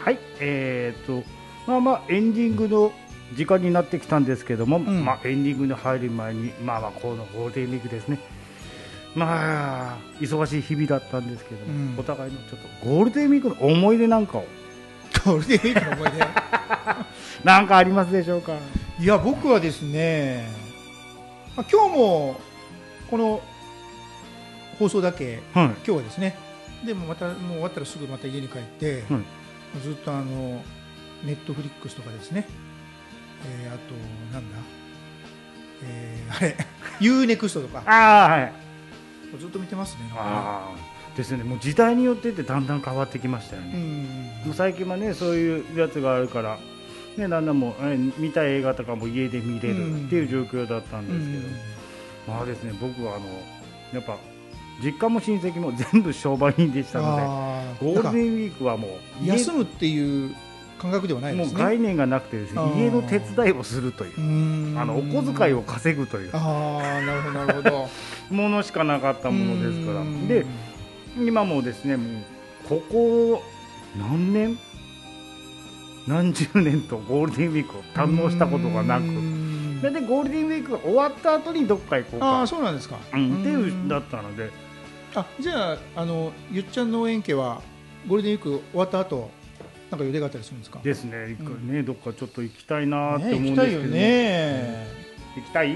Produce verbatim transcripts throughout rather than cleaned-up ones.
はい、えーとまあまあエンディングの時間になってきたんですけども、うん、まあ、エンディングに入る前に、まあ、まあこのゴールデンウィークですね、まあ忙しい日々だったんですけども、うん、お互いのちょっとゴールデンウィークの思い出なんかをゴールデンウィークの思い出なんかありますでしょうか。 いや僕はですね、まあ、今日もこの放送だけ、はい、今日はですね、でもまたもう終わったらすぐまた家に帰って、はい、ずっとあのネットフリックスとかですね、えー、あとなんだ、えー、あれユーネクストとかあ、はい、 ずっと見てますね。 あですね、もう時代によってってだんだん変わってきましたよね。うん、もう最近はねそういうやつがあるからね、だんだんもう、え見たい映画とかも家で見れるっていう状況だったんですけど、うん、まあですね、僕はあのやっぱ実家も親戚も全部商売人でしたので、ゴールデンウィークはもう休むっていう感覚ではないですね。 もう概念がなくてですね、家の手伝いをするという、あのお小遣いを稼ぐという、 ああなるほどなるほどものしかなかったものですから。で今もですね、もうここ何年何十年とゴールデンウィークを堪能したことがなく、でゴールデンウィークが終わった後にどっか行こうか、 あそうなんですか、 うん、っていうだったので、 あじゃあ、あのゆっちゃんの園家はゴールデンウィーク終わった後なんか予定があったりするんですか。 ですね、ね、うん、どっかちょっと行きたいなって思うんですけど、ね、行きたいよね、 行きたい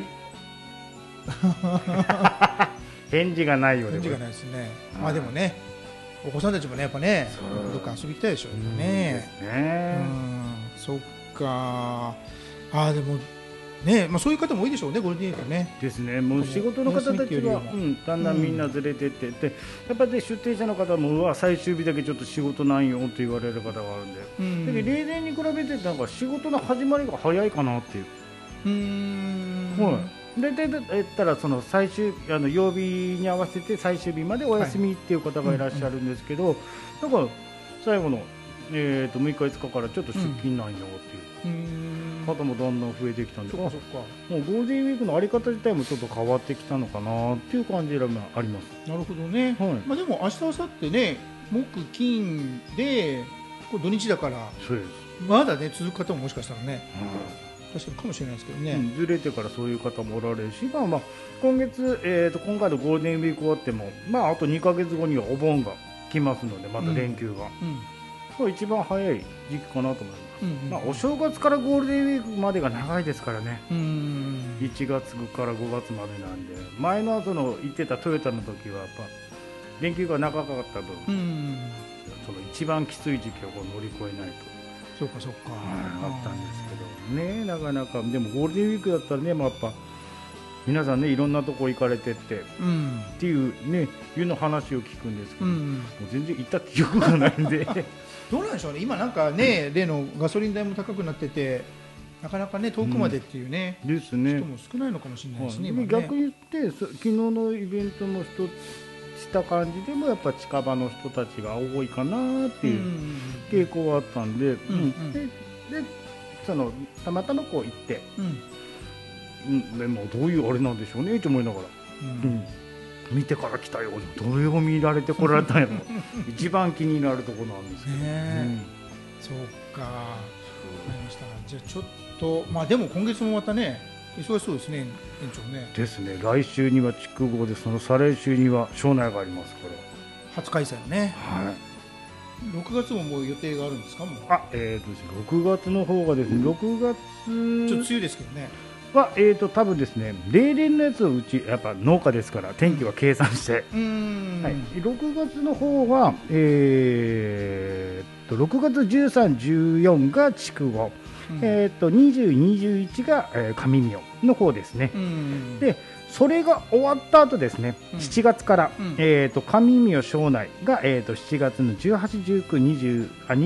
返事がないようで、 返事がないですね。まあでもね、お子さんたちもねやっぱねどっか遊び行きたいでしょうね。 うん、ね、 うん、そっか。あでもね、まあそういう方も多いでしょうね、ゴールデンウィークね。 ですね、もう仕事の方たちは、うん、だんだんみんなずれてってて、やっぱり、ね、出店者の方もうわ最終日だけちょっと仕事ないよって言われる方があるんで、うん、だけど例年に比べてなんか仕事の始まりが早いかなっていう。うーん、はい、でで言ったらその最終あの曜日に合わせて最終日までお休みっていう方がいらっしゃるんですけど、はい、うんうん、だから最後の、えー、とむいかいつかからちょっと出勤ないよっていう、うん、方もだんだん増えてきたんで、そっかそっか、もうゴールデンウィークのあり方自体もちょっと変わってきたのかなっていう感じがあります。 なるほどね、はい、まあ、でも明日明後日ね木金でこれ土日だからそうです、 まだね続く方ももしかしたらね、うん、確かにかもしれないですけどね、うん、 ずれてからそういう方もおられるし、まあまあ、今月、えー、と今回のゴールデンウィーク終わっても、まあ、あとにかげつごにはお盆が来ますので、また連休が、うんうん、一番早い時期かなと思います。うんうん、まあ、お正月からゴールデンウィークまでが長いですからね、うん、いちがつからごがつまでなんで、前の後の行ってたトヨタの時はやっぱ連休が長かった分、うん、その一番きつい時期をこう乗り越えないと。 そうかそうか、 あったんですけどね、なかなか。でもゴールデンウィークだったらね、まあ、やっぱ皆さんねいろんなとこ行かれてって、うん、っていうねいうの話を聞くんですけど、うん、もう全然行った記憶がないんでどうなんでしょうね、今なんかね、例のガソリン代も高くなっててなかなかね遠くまでっていうね、うん、ですね、人も少ないのかもしれないですね、はい、 今ね。逆に言って昨日のイベントの一つした感じでもやっぱ近場の人たちが多いかなっていう傾向はあったんで、うんうん、で, でそのたまたまこう行って、うんうん、でもどういうあれなんでしょうねって思いながら、うんうん、見てから来たよ、どれを見られてこられたんやろ一番気になるところなんですけど、ね、 うん、そうか、わかりました。じゃあちょっとまあでも今月もまたね忙しそうですね、園長ね。 ですね、来週には筑後で、その再来週には庄内がありますから初開催ね。 はい、 ろくがつももう予定があるんですか。もうあ、えーとですね、ろくがつの方がですね、ろくがつちょっと梅雨ですけどねは、えーと多分ですね、例年のやつをうちやっぱ農家ですから天気は計算して、うん、はい、ろくがつの方は、えー、とろくがつじゅうさん、じゅうよんが筑後、うん、えー、とにじゅう、にじゅういちが、えー、上宮の方ですね、うん、でそれが終わった後ですね、うん、しちがつから、うん、えー、と上宮庄内が、えー、としちがつのじゅうはち、じゅうく、にじゅう、あ